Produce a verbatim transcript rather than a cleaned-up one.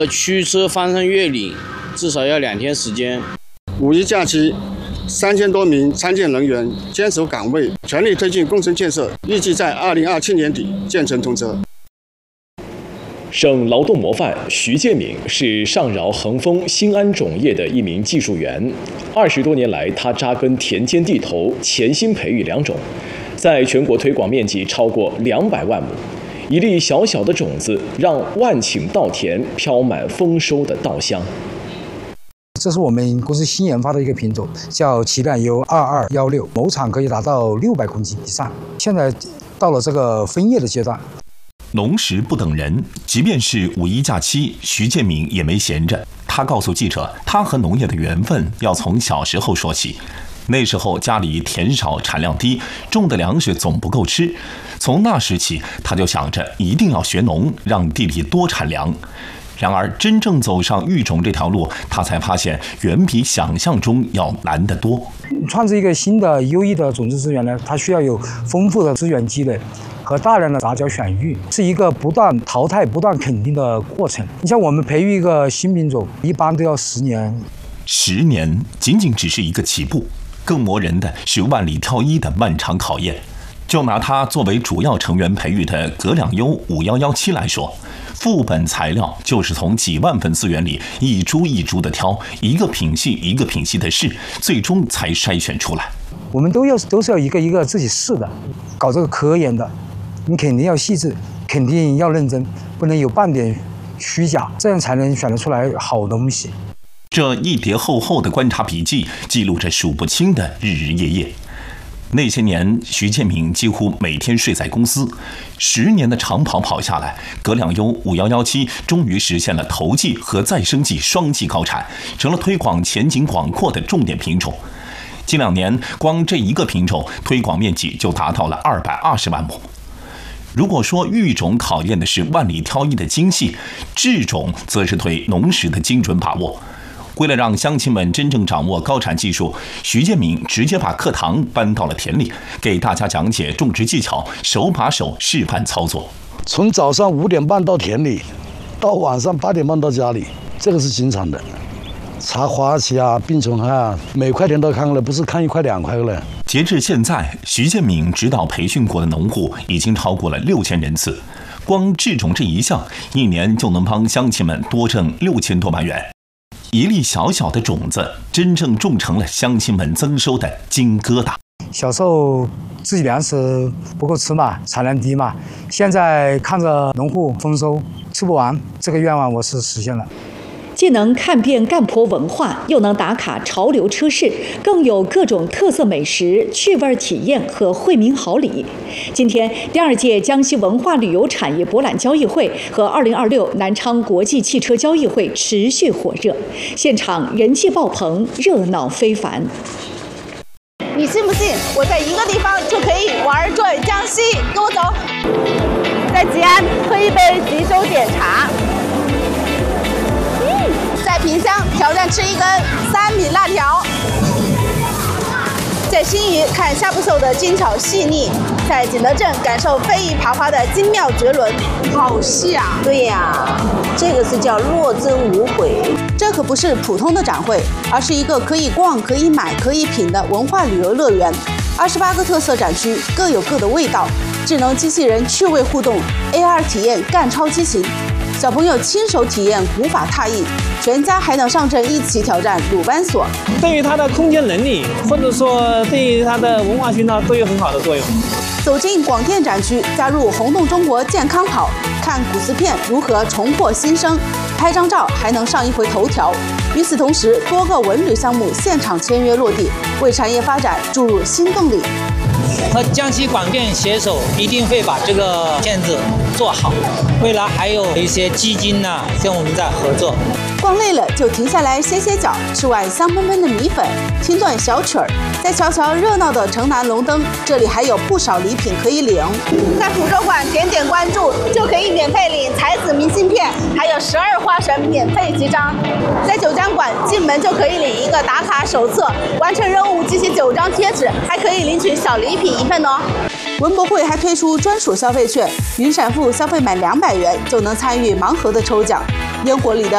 驱车翻山越岭至少要两天时间。 五一假期，三千多名参建人员坚守岗位，全力推进工程建设，预计在二零二七年底建成通车。 省劳动模范徐建敏是上饶恒丰兴安种业的一名技术员。二十多年来，他扎根田间地头，潜心培育良种，在全国推广面积超过两百万亩。一粒小小的种子，让万顷稻田飘满丰收的稻香。 这是我们公司新研发的一个品种，叫奇亮优二二一六，亩产可以达到六百公斤以上。现在到了这个分叶的阶段。 农时不等人，即便是五一假期，徐建敏也没闲着。他告诉记者，他和农业的缘分要从小时候说起。那时候家里田少产量低，种的粮食总不够吃。从那时起，他就想着一定要学农，让地里多产粮。然而，真正走上育种这条路，他才发现远比想象中要难得多。 创制一个新的优异的种子资源呢，它需要有丰富的资源积累。 和大量的杂交选育是一个不断淘汰、不断肯定的过程。你像我们培育一个新品种，一般都要十年。 十年仅仅只是一个起步，更磨人的是万里挑一的漫长考验。就拿它作为主要成员培育的葛两优五一一七来说，副本材料就是从几万份资源里一株一株的挑，一个品系一个品系的试，最终才筛选出来。 我们都要都是要一个一个自己试的，搞这个科研的。 你肯定要细致，肯定要认真，不能有半点虚假，这样才能选得出来好东西。 这一叠厚厚的观察笔记，记录着数不清的日日夜夜。那些年，徐建敏几乎每天睡在公司。十年的长跑跑下来，葛两优五一一七终于实现了头季和再生季双季高产，成了推广前景广阔的重点品种。近两年，光这一个品种推广面积就达到了二百二十万亩。 如果说育种考验的是万里挑一的精细，制种则是对农时的精准把握。为了让乡亲们真正掌握高产技术，徐建敏直接把课堂搬到了田里，给大家讲解种植技巧，手把手示范操作。 从早上五点半到田里，到晚上八点半到家里，这个是经常的。 查花期啊，病虫害啊，每块田都看了，不是看一块两块了。 截至现在，徐建敏指导培训过的农户已经超过了六千人次，光制种这一项，一年就能帮乡亲们多挣六千多万元。一粒小小的种子，真正种成了乡亲们增收的金疙瘩。 小时候自己粮食不够吃嘛，产量低嘛，现在看着农户丰收，吃不完，这个愿望我是实现了。 既能看遍干婆文化，又能打卡潮流车市，更有各种特色美食、趣味体验和惠民好礼。今天，第二届江西文化旅游产业博览交易会和二零二六南昌国际汽车交易会持续火热，现场人气爆棚，热闹非凡。 你信不信？我在一个地方就可以玩转江西，跟我走。在吉安喝一杯吉州点茶。 在萍乡挑战吃一根三米辣条，在新余看夏不朽的精巧细腻，在景德镇感受飞翼爬花的精妙绝伦。好细啊！对呀、啊，这个是叫若真无悔。这可不是普通的展会，而是一个可以逛、可以买、可以品的文化旅游乐园。二十八个特色展区各有各的味道，智能机器人趣味互动 ，A R 体验干超激情。 小朋友亲手体验古法踏艺，全家还能上阵一起挑战鲁班锁。 对于他的空间能力，或者说对于他的文化熏陶都有很好的作用。 走进广电展区，加入红动中国健康跑，看古瓷片如何重获新生，拍张照还能上一回头条。与此同时，多个文旅项目现场签约落地，为产业发展注入新动力。 和江西广电携手，一定会把这个片子做好。未来还有一些基金呢，跟我们在合作。 逛累了就停下来歇歇脚，吃碗香喷喷的米粉，听段小曲儿，再瞧瞧热闹的城南龙灯，这里还有不少礼品可以领。在福州馆点点关注，就可以免费领才子明信片，还有十二花神免费集章。在九江馆进门就可以领一个打卡手册，完成任务集齐九张贴纸，还可以领取小礼品一份哦。文博会还推出专属消费券，云闪付消费满两百元就能参与盲盒的抽奖，烟火里的